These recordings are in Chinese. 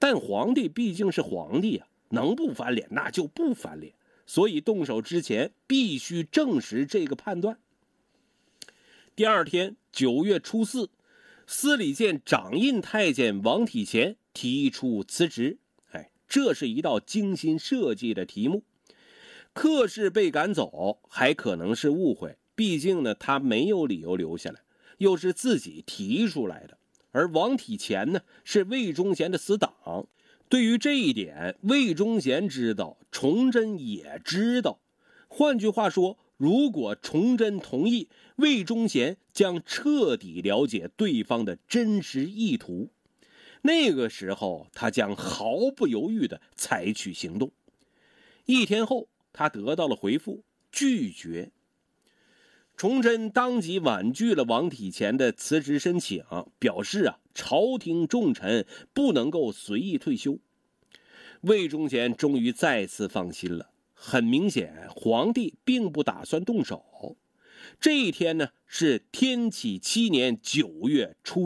但皇帝毕竟是皇帝啊，能不翻脸那就不翻脸，所以动手之前必须证实这个判断。第二天9月初4，司礼监掌印太监王体乾提出辞职。这是一道精心设计的题目。客氏被赶走还可能是误会，毕竟呢他没有理由留下来，又是自己提出来的。而王体乾呢是魏忠贤的死党，对于这一点魏忠贤知道，崇祯也知道。换句话说，如果崇祯同意，魏忠贤将彻底了解对方的真实意图，那个时候他将毫不犹豫地采取行动。1天后，他得到了回复，拒绝。崇祯当即婉拒了王体乾的辞职申请，表示朝廷重臣不能够随意退休。魏忠贤终于再次放心了。很明显，皇帝并不打算动手。这一天呢，是天启7年9月初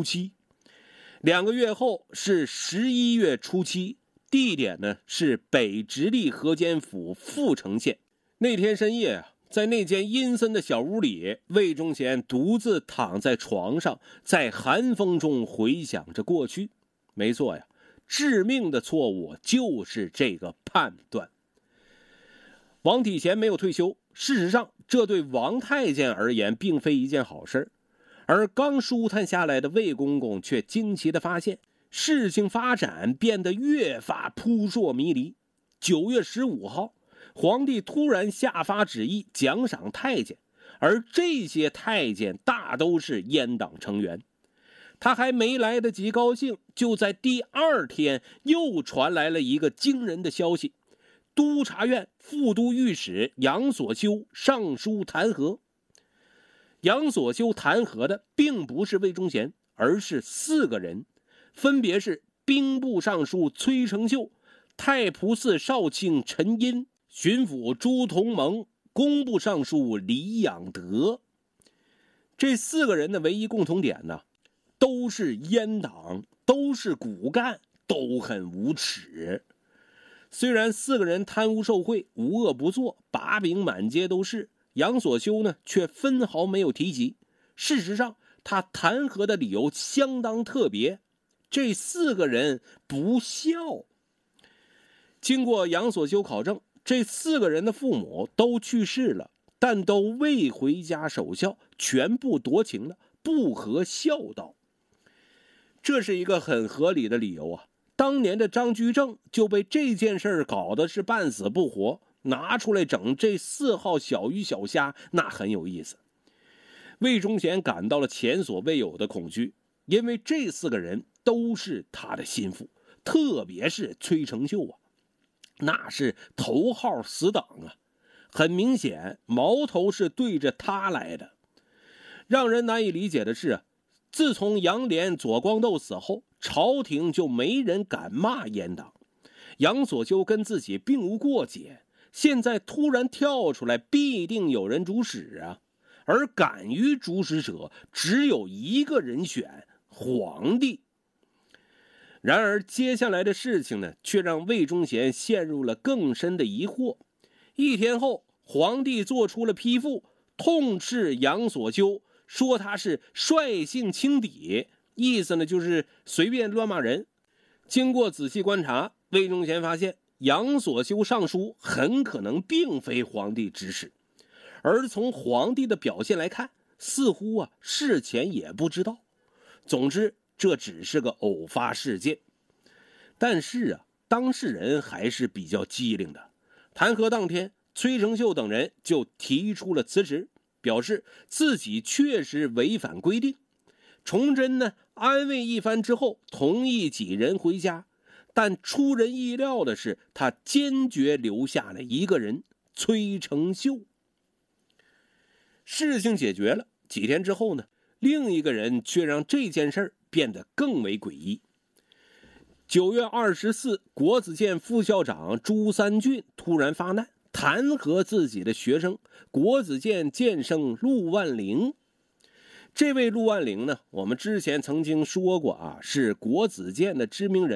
7。2个月后是11月初7，地点呢是北直隶河间府阜城县。那天深夜在那间阴森的小屋里，魏忠贤独自躺在床上，在寒风中回想着过去。没错呀，致命的错误就是这个判断。王体乾没有退休，事实上这对王太监而言并非一件好事。而刚舒坦下来的魏公公却惊奇地发现，事情发展变得越发扑朔迷离。9月15号，皇帝突然下发旨意奖赏太监，而这些太监大都是阉党成员。他还没来得及高兴，就在第2天又传来了一个惊人的消息：督察院副都御史杨所修上书弹劾。杨所修弹劾的并不是魏忠贤，而是4个人，分别是兵部尚书崔成秀、太仆寺少卿陈寅、巡抚朱同盟、工部尚书李养德。这4个人的唯一共同点呢，都是阉党，都是骨干，都很无耻。虽然4个人贪污受贿，无恶不作，把柄满街都是，杨所修呢却分毫没有提及。事实上，他弹劾的理由相当特别，这4个人不孝。经过杨所修考证，这4个人的父母都去世了，但都未回家守孝，全部夺情了，不合孝道。这是一个很合理的理由啊。当年的张居正就被这件事搞得是半死不活，拿出来整这4号小鱼小虾，那很有意思。魏忠贤感到了前所未有的恐惧，因为这4个人都是他的心腹，特别是崔成秀那是头号死党很明显，矛头是对着他来的。让人难以理解的是，自从杨涟、左光斗死后，朝廷就没人敢骂阉党。杨所修跟自己并无过节，现在突然跳出来，必定有人主使而敢于主使者只有一个人选，皇帝。然而接下来的事情呢，却让魏忠贤陷入了更深的疑惑。1天后，皇帝做出了批复，痛斥杨所修，说他是率性轻敌，意思呢就是随便乱骂人。经过仔细观察，魏忠贤发现杨所修上书很可能并非皇帝指使，而从皇帝的表现来看，似乎事前也不知道。总之，这只是个偶发事件。但是当事人还是比较机灵的。弹劾当天，崔成秀等人就提出了辞职，表示自己确实违反规定。崇祯呢安慰一番之后，同意几人回家，但出人意料的是，他坚决留下了一个人，崔成秀。事情解决了，几天之后呢，另一个人却让这件事变得更为诡异。9月24，国子监副校长朱三俊突然发难，弹劾自己的学生，国子监监生陆万龄。这位陆万龄呢，我们之前曾经说过是国子监的知名人